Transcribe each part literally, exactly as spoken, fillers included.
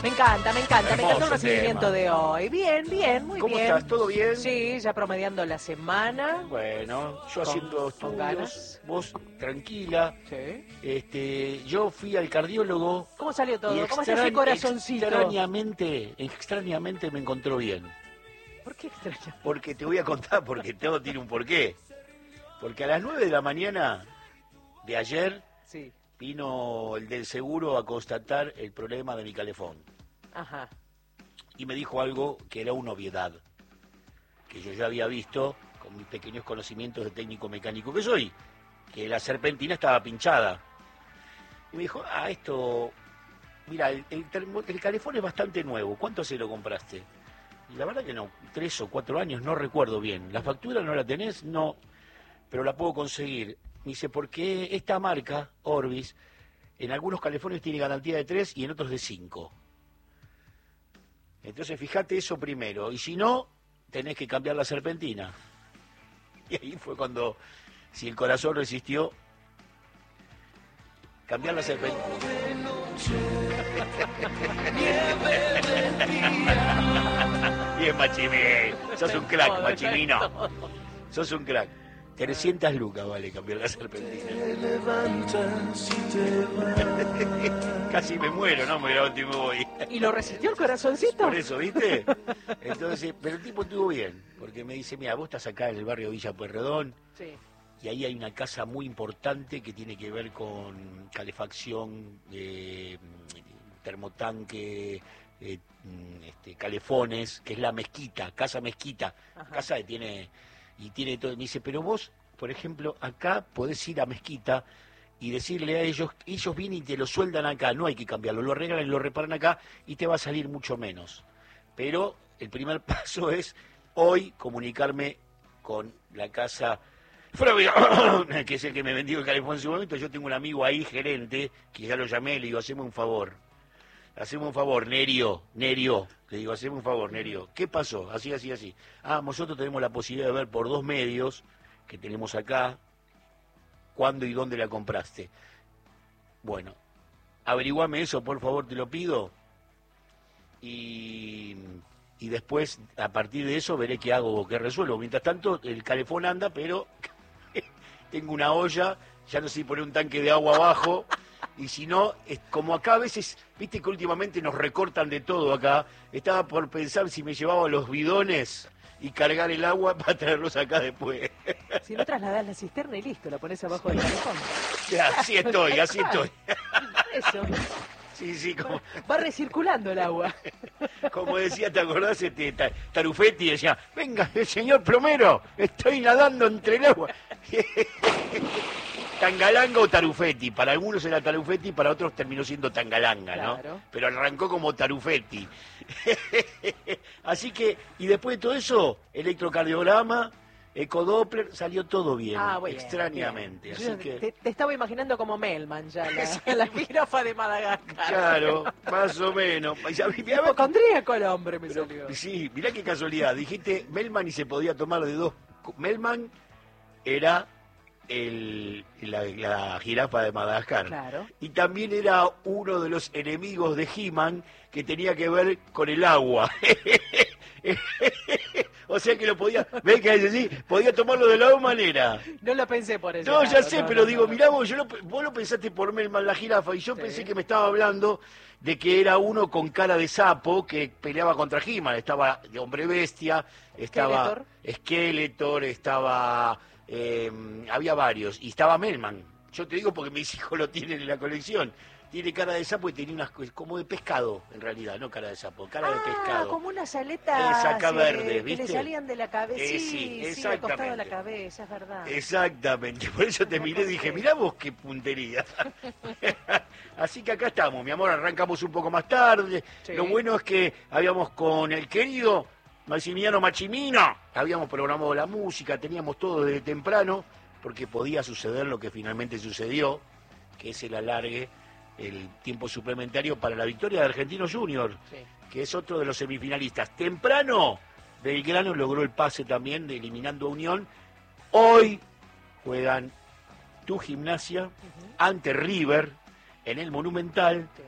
Me encanta, me encanta, me encanta el Hermoso recibimiento tema. de hoy. Bien, bien, muy ¿Cómo bien. estás? ¿Todo bien? Sí, ya promediando la semana. Bueno, yo Con- haciendo con estudios, ganas. vos tranquila. Sí. Este, yo fui al cardiólogo ¿Cómo salió y todo? ¿Cómo está ese extrañ- corazoncito? extrañamente, extrañamente me encontró bien. ¿Por qué extraña? Porque te voy a contar, porque todo tiene un porqué. Porque a las nueve de la mañana de ayer Sí. vino el del seguro a constatar el problema de mi calefón. Ajá. Y me dijo algo que era una obviedad, que yo ya había visto con mis pequeños conocimientos de técnico mecánico que soy, que la serpentina estaba pinchada. Y me dijo, ah, esto, mira, el, el, termo- el calefón es bastante nuevo, ¿cuánto se lo compraste? Y la verdad que no, tres o cuatro años, no recuerdo bien. ¿La factura no la tenés? No, pero la puedo conseguir. Me dice, porque esta marca, Orbis, en algunos calefones tiene garantía de tres y en otros de cinco. Entonces fíjate eso primero, y si no, tenés que cambiar la serpentina. Y ahí fue cuando, si el corazón resistió, cambiar la serpentina. Bien, Machimín, sos un crack, Machimino. Sos un crack. trescientas lucas vale cambiar la serpentina. Casi me muero, ¿no? Me levanto y me voy. ¿Y lo resistió el corazoncito? Por eso, ¿viste? Entonces, pero el tipo estuvo bien, porque me dice, mira, vos estás acá en el barrio Villa Pueyrredón, Sí. y ahí hay una casa muy importante que tiene que ver con calefacción, eh, termotanque, eh, este, calefones, que es la Mezquita, Casa Mezquita, Ajá. casa que tiene, y tiene todo. Me dice, pero vos, por ejemplo, acá podés ir a Mezquita y decirle a ellos, ellos vienen y te lo sueldan acá, no hay que cambiarlo, lo arreglan y lo reparan acá y te va a salir mucho menos. Pero el primer paso es hoy comunicarme con la casa Flavio, que es el que me vendió el calefón en su momento. Yo tengo un amigo ahí, gerente, que ya lo llamé, le digo, haceme un favor. Haceme un favor, Nerio, Nerio. Le digo, haceme un favor, Nerio. ¿Qué pasó? Así, así, así. Ah, nosotros tenemos la posibilidad de ver por dos medios que tenemos acá cuándo y dónde la compraste. Bueno, averiguame eso, por favor, te lo pido. Y, y después, a partir de eso, veré qué hago o qué resuelvo. Mientras tanto, el calefón anda, pero tengo una olla, ya no sé si poner un tanque de agua abajo. Y si no, es como acá a veces, viste que últimamente nos recortan de todo acá, estaba por pensar si me llevaba los bidones y cargar el agua para traerlos acá después. Si no trasladás la cisterna y listo, la pones abajo del calefón. Ya, así estoy, así estoy. Eso. Sí, sí, como, Va recirculando el agua. como decía, ¿te acordás? Este, Ta- Tarufetti decía, venga, el señor plomero, estoy nadando entre el agua. Tangalanga o Tarufetti, para algunos era Tarufetti, para otros terminó siendo Tangalanga, ¿no? Claro. Pero arrancó como Tarufetti. Así que, y después de todo eso, electrocardiograma, ecodoppler, salió todo bien, Ah, bueno, extrañamente. bien. Así Yo que, te, te estaba imaginando como Melman ya, la, la jirafa de Madagascar. claro, más o menos. Y ya- mirá, Hipocondríaco el hombre me pero, salió. sí, mirá qué casualidad, dijiste Melman y se podía tomar de dos. Melman era el, la, la jirafa de Madagascar. Claro. Y también era uno de los enemigos de He-Man que tenía que ver con el agua. O sea que lo podía, ¿ves que dice, sí? Podía tomarlo de la dos maneras. No lo pensé por eso. No, ya sé, pero digo, mirá vos, yo lo, vos lo pensaste por Melman la jirafa y yo Sí. pensé que me estaba hablando de que era uno con cara de sapo que peleaba contra He-Man. Estaba de Hombre Bestia, estaba Skeletor, estaba... eh, había varios, y estaba Melman. Yo te digo porque mis hijos lo tienen en la colección. Tiene cara de sapo y tenía unas cosas como de pescado, en realidad, no cara de sapo, cara ah, de pescado. como unas aletas Esa acá eh, verde, que ¿viste? le salían de la cabeza. Eh, sí, sí, sí, al costado de la exactamente. cabeza, es verdad. Exactamente, por eso te Me miré y dije, acordé. mirá vos qué puntería. Así que acá estamos, mi amor, arrancamos un poco más tarde. Sí. Lo bueno es que habíamos con el querido Maximiliano Machimino, habíamos programado la música, teníamos todo desde temprano, porque podía suceder lo que finalmente sucedió, que es el alargue, el tiempo suplementario para la victoria de Argentinos Junior, Sí. que es otro de los semifinalistas. Temprano, Belgrano logró el pase también, de eliminando a Unión. Hoy juegan tu Gimnasia Ujú. ante River en el Monumental Sí.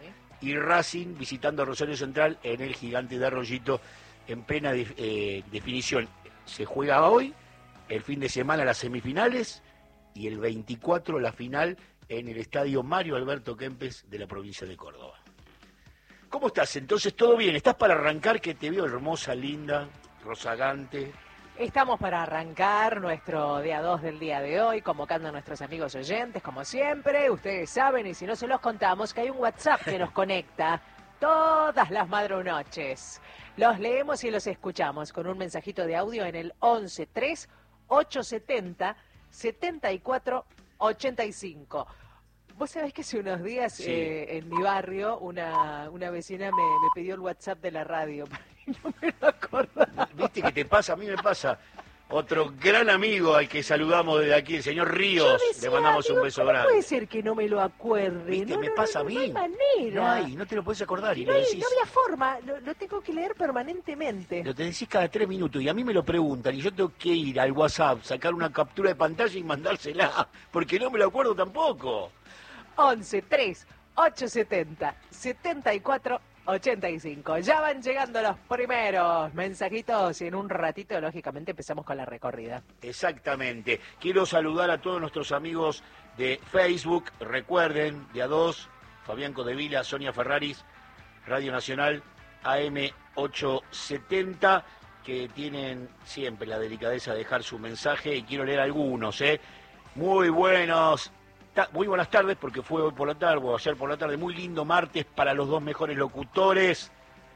y Racing visitando Rosario Central en el Gigante de Arroyito en plena de, eh, definición. Se juega hoy, el fin de semana las semifinales y el veinticuatro la final en el estadio Mario Alberto Kempes de la provincia de Córdoba. ¿Cómo estás? Entonces, ¿todo bien? ¿Estás para arrancar? Que te veo hermosa, linda, rozagante. Estamos para arrancar nuestro día dos del día de hoy, convocando a nuestros amigos oyentes, como siempre. Ustedes saben, y si no se los contamos, que hay un WhatsApp que nos conecta todas las madrunoches. Los leemos y los escuchamos con un mensajito de audio en el once tres ochocientos setenta setenta y cuatro ochenta y cinco. Vos sabés que hace unos días Sí. eh, en mi barrio una, una vecina me, me pidió el WhatsApp de la radio, pero no me lo acordaba. ¿Viste qué te pasa? A mí me pasa. Otro gran amigo al que saludamos desde aquí, el señor Ríos, Yo decía, le mandamos digo, un beso ¿cómo grande. puede ser que no me lo acuerde? ¿Viste? No, Me no, pasa no, a mí. No hay manera. No hay, no te lo puedes acordar y no, lo hay, decís. no había forma, lo, lo tengo que leer permanentemente. Lo te decís cada tres minutos y a mí me lo preguntan y yo tengo que ir al WhatsApp, sacar una captura de pantalla y mandársela, porque no me lo acuerdo tampoco. once tres ochocientos setenta setenta y cuatro ochenta y cinco. Ya van llegando los primeros mensajitos y en un ratito, lógicamente, empezamos con la recorrida. Exactamente. Quiero saludar a todos nuestros amigos de Facebook. Recuerden, de a dos, Fabián Codevila, Sonia Ferraris, Radio Nacional, A M ochocientos setenta, que tienen siempre la delicadeza de dejar su mensaje y quiero leer algunos, ¿eh? Muy buenos. Muy buenas tardes, porque fue hoy por la tarde, o ayer por la tarde, muy lindo martes para los dos mejores locutores,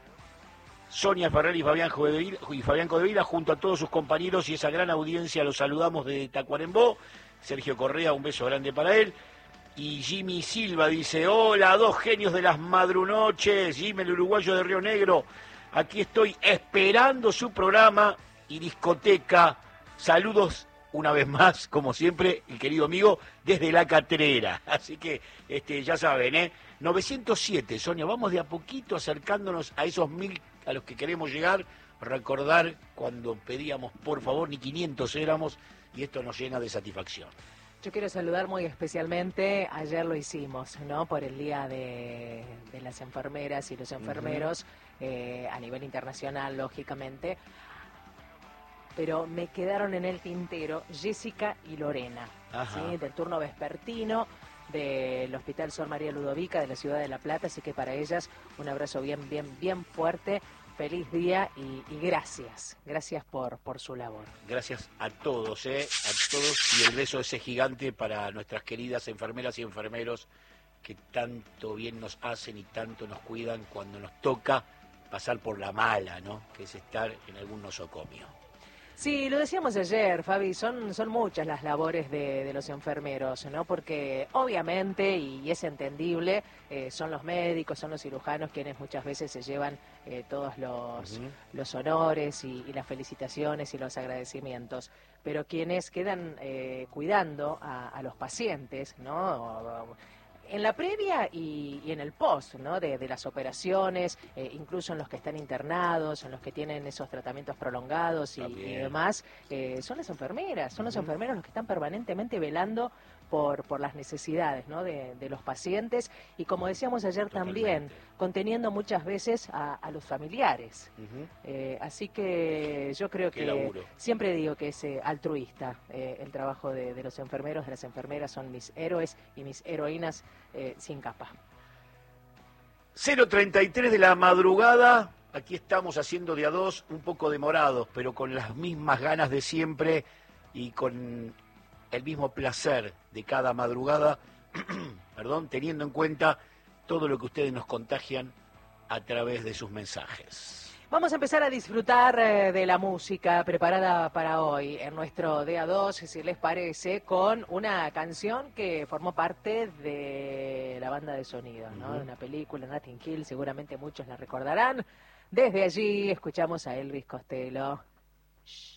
Sonia Ferrer y Fabián Codevila, y Fabián Codevila, junto a todos sus compañeros y esa gran audiencia, los saludamos desde Tacuarembó. Sergio Correa, un beso grande para él. Y Jimmy Silva dice, hola, dos genios de las madrunoches, Jimmy el uruguayo de Río Negro, aquí estoy esperando su programa y discoteca, saludos una vez más, como siempre, el querido amigo, desde La Catrera. Así que, este, ya saben, ¿eh? novecientos siete, Sonia, vamos de a poquito acercándonos a esos mil a los que queremos llegar. Recordar cuando pedíamos, por favor, ni quinientos éramos, y esto nos llena de satisfacción. Yo quiero saludar muy especialmente, ayer lo hicimos, ¿no? Por el Día de, de las Enfermeras y los Enfermeros, uh-huh. eh, a nivel internacional, lógicamente. Pero me quedaron en el tintero Jessica y Lorena, ¿sí? Del turno vespertino del Hospital Sor María Ludovica de la ciudad de La Plata, así que para ellas un abrazo bien, bien, bien fuerte, feliz día y, y gracias, gracias por, por su labor. Gracias a todos, ¿eh? A todos, y el beso ese gigante para nuestras queridas enfermeras y enfermeros que tanto bien nos hacen y tanto nos cuidan cuando nos toca pasar por la mala, ¿no? Que es estar en algún nosocomio. Sí, lo decíamos ayer, Fabi, son, son muchas las labores de, de los enfermeros, ¿no? Porque obviamente, y es entendible, eh, son los médicos, son los cirujanos quienes muchas veces se llevan eh, todos los, uh-huh. los honores y, y las felicitaciones y los agradecimientos, pero quienes quedan eh, cuidando a, a los pacientes, ¿no? En la previa y, y en el post, ¿no? De, de las operaciones, eh, incluso en los que están internados, en los que tienen esos tratamientos prolongados y, y demás, eh, son las enfermeras, son uh-huh. los enfermeros los que están permanentemente velando por, por las necesidades, ¿no? de, de los pacientes y, como decíamos ayer, Totalmente. También conteniendo muchas veces a, a los familiares. Uh-huh. Eh, así que yo creo Qué que laburo. Siempre digo que es eh, altruista eh, el trabajo de, de los enfermeros, de las enfermeras, son mis héroes y mis heroínas eh, sin capa. cero treinta y tres de la madrugada, aquí estamos haciendo de a dos, un poco demorados, pero con las mismas ganas de siempre y con el mismo placer de cada madrugada, perdón, teniendo en cuenta todo lo que ustedes nos contagian a través de sus mensajes. Vamos a empezar a disfrutar eh, de la música preparada para hoy en nuestro D A dos, si les parece, con una canción que formó parte de la banda de sonido, ¿no? Uh-huh. De una película, Notting Hill, seguramente muchos la recordarán. Desde allí escuchamos a Elvis Costello. Shh.